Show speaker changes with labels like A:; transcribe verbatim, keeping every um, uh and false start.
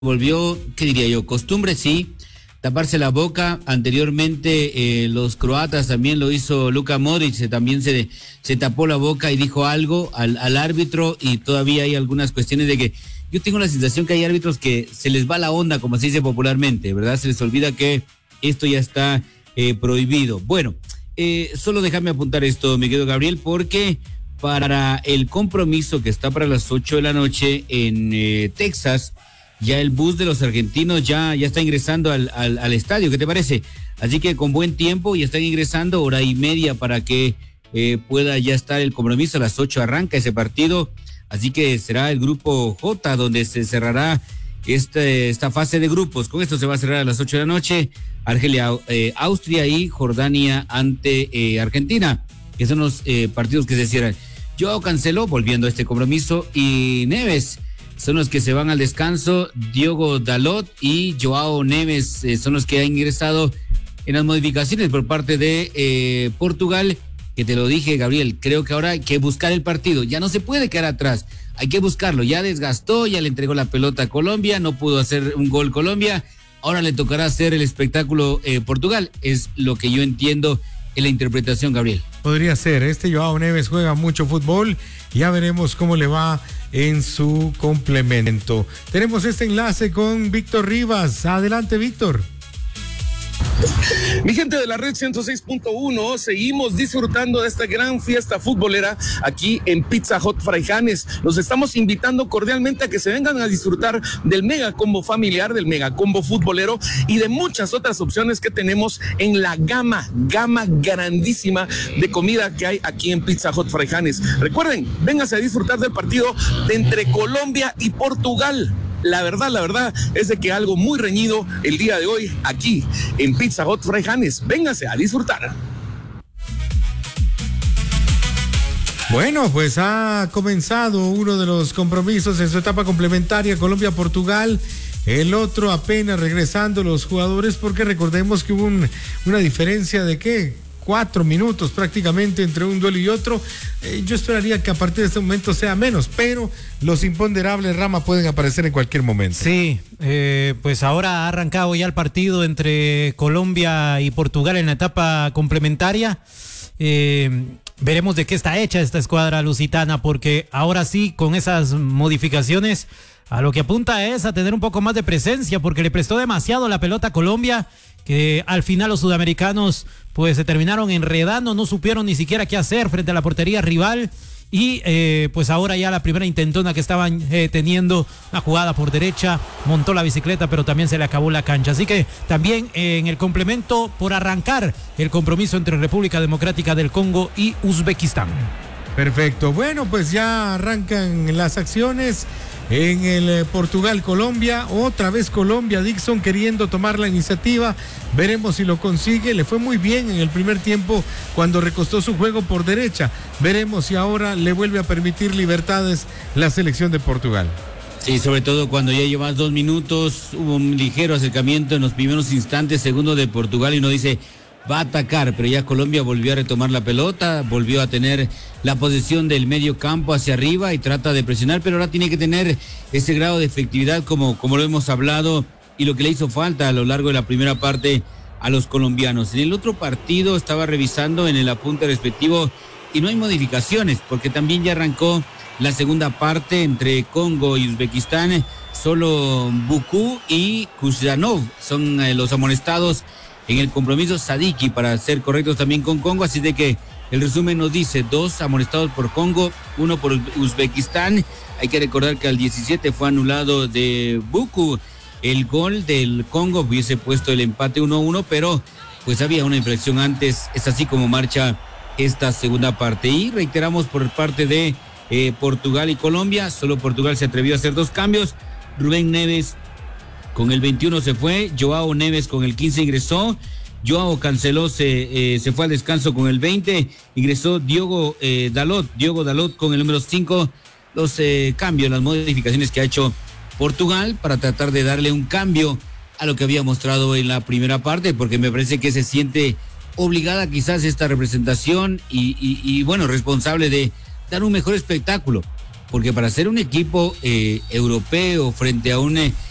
A: volvió, ¿qué diría yo? Costumbre, sí, taparse la boca. Anteriormente eh, los croatas también lo hizo Luka Modric, se, también se, se tapó la boca y dijo algo al, al árbitro, y todavía hay algunas cuestiones de que yo tengo la sensación que hay árbitros que se les va la onda, como se dice popularmente, ¿verdad? Se les olvida que esto ya está eh, prohibido. Bueno, eh, solo déjame apuntar esto, mi querido Gabriel, porque para el compromiso que está para las ocho de la noche en eh, Texas, ya el bus de los argentinos ya, ya está ingresando al, al, al estadio. ¿Qué te parece? Así que con buen tiempo ya están ingresando, hora y media para que eh, pueda ya estar el compromiso. A las ocho arranca ese partido, así que será el grupo J donde se cerrará este, esta fase de grupos. Con esto se va a cerrar a las ocho de la noche. Argelia, eh, Austria y Jordania ante eh, Argentina, que son los eh, partidos que se cierran. Joao Cancelo volviendo a este compromiso y Neves son los que se van al descanso. Diogo Dalot y Joao Neves eh, son los que han ingresado en las modificaciones por parte de eh, Portugal, que te lo dije, Gabriel, creo que ahora hay que buscar el partido, ya no se puede quedar atrás, hay que buscarlo, ya desgastó, ya le entregó la pelota a Colombia, no pudo hacer un gol Colombia, ahora le tocará hacer el espectáculo eh, Portugal, es lo que yo entiendo en la interpretación, Gabriel.
B: Podría ser, este Joao Neves juega mucho fútbol, ya veremos cómo le va en su complemento. Tenemos este enlace con Víctor Rivas. Adelante, Víctor.
C: Mi gente de la red ciento seis punto uno, seguimos disfrutando de esta gran fiesta futbolera aquí en Pizza Hut Fraijanes. Los estamos invitando cordialmente a que se vengan a disfrutar del mega combo familiar, del mega combo futbolero y de muchas otras opciones que tenemos en la gama, gama grandísima de comida que hay aquí en Pizza Hut Fraijanes. Recuerden, vénganse a disfrutar del partido de entre Colombia y Portugal. La verdad, la verdad es de que algo muy reñido el día de hoy aquí en Pizza Hut Fraijanes. Véngase a disfrutar.
B: Bueno, pues ha comenzado uno de los compromisos en su etapa complementaria, Colombia-Portugal. El otro apenas regresando los jugadores, porque recordemos que hubo un, una diferencia de ¿qué? Cuatro minutos prácticamente entre un duelo y otro. Eh, yo esperaría que a partir de este momento sea menos, pero los imponderables, Rama, pueden aparecer en cualquier momento.
D: Sí, eh, pues ahora ha arrancado ya el partido entre Colombia y Portugal en la etapa complementaria. Eh, veremos de qué está hecha esta escuadra lusitana, porque ahora sí, con esas modificaciones, a lo que apunta es a tener un poco más de presencia, porque le prestó demasiado la pelota a Colombia, que al final los sudamericanos pues se terminaron enredando, no supieron ni siquiera qué hacer frente a la portería rival, y eh, pues ahora ya la primera intentona que estaban eh, teniendo, una jugada por derecha, montó la bicicleta, pero también se le acabó la cancha. Así que también eh, en el complemento por arrancar el compromiso entre República Democrática del Congo y Uzbekistán.
B: Perfecto, bueno, pues ya arrancan las acciones en el eh, Portugal-Colombia, otra vez Colombia, Dixon queriendo tomar la iniciativa, veremos si lo consigue, le fue muy bien en el primer tiempo cuando recostó su juego por derecha, veremos si ahora le vuelve a permitir libertades la selección de Portugal.
A: Sí, sobre todo cuando ya llevas dos minutos, hubo un ligero acercamiento en los primeros instantes, segundo de Portugal, y uno dice, va a atacar, pero ya Colombia volvió a retomar la pelota, volvió a tener la posesión del medio campo hacia arriba y trata de presionar, pero ahora tiene que tener ese grado de efectividad como, como lo hemos hablado y lo que le hizo falta a lo largo de la primera parte a los colombianos. En el otro partido estaba revisando en el apunte respectivo y no hay modificaciones, porque también ya arrancó la segunda parte entre Congo y Uzbekistán. Solo Buku y Kuzyanov son eh, los amonestados en el compromiso, Sadiki para ser correctos también con Congo, así de que el resumen nos dice dos amonestados por Congo, uno por Uzbekistán. Hay que recordar que al diecisiete fue anulado de Buku el gol del Congo, hubiese puesto el empate uno a uno, pero pues había una infracción antes. Es así como marcha esta segunda parte, y reiteramos por parte de eh, Portugal y Colombia, solo Portugal se atrevió a hacer dos cambios. Rubén Neves con el veintiuno se fue, Joao Neves con el quince ingresó, Joao Cancelo se, eh, se fue al descanso con el veinte, ingresó Diogo eh, Dalot, Diogo Dalot con el número cinco, los eh, cambios, las modificaciones que ha hecho Portugal para tratar de darle un cambio a lo que había mostrado en la primera parte, porque me parece que se siente obligada quizás esta representación y, y, y bueno, responsable de dar un mejor espectáculo, porque para ser un equipo eh, europeo frente a un... Eh,